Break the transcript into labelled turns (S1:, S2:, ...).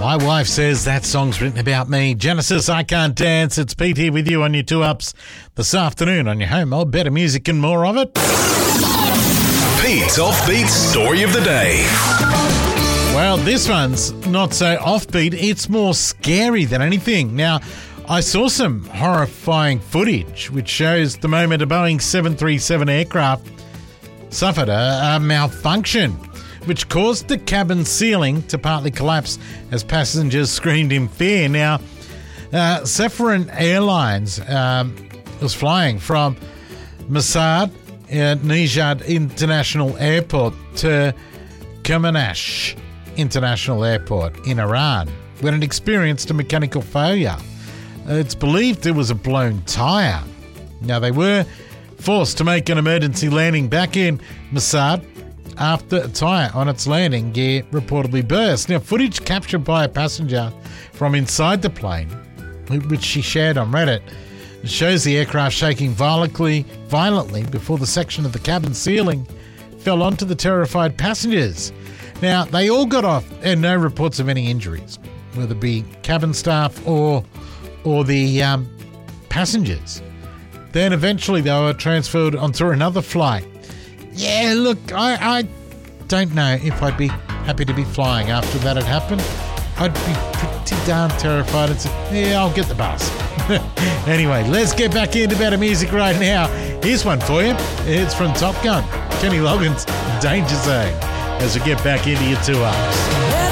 S1: My wife says that song's written about me. Genesis, I Can't Dance. It's Pete here with you on your 2-Ups this afternoon on your home. Oh, better music and more of it.
S2: Pete's Offbeat Story of the Day.
S1: Well, this one's not so offbeat. It's more scary than anything. Now, I saw some horrifying footage which shows the moment a Boeing 737 aircraft suffered a malfunction, which caused the cabin ceiling to partly collapse as passengers screamed in fear. Now, Safran Airlines was flying from Masad Nejad International Airport to Kermanshah International Airport in Iran when it experienced a mechanical failure. It's believed it was a blown tyre. Now, they were forced to make an emergency landing back in Masad after a tyre on its landing gear reportedly burst. Now, footage captured by a passenger from inside the plane, which she shared on Reddit, shows the aircraft shaking violently before the section of the cabin ceiling fell onto the terrified passengers. Now, they all got off and no reports of any injuries, whether it be cabin staff or the passengers. Then eventually they were transferred onto another flight. Yeah, look, I don't know if I'd be happy to be flying after that had happened. I'd be pretty darn terrified and say, yeah, I'll get the bus. Anyway, let's get back into better music right now. Here's one for you. It's from Top Gun, Kenny Loggins' Danger Zone, as we get back into your 2-Ups.